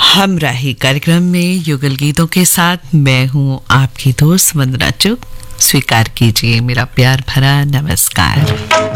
हमराही कार्यक्रम में युगल गीतों के साथ मैं हूं आपकी दोस्त वंदना चुग। स्वीकार कीजिए मेरा प्यार भरा नमस्कार।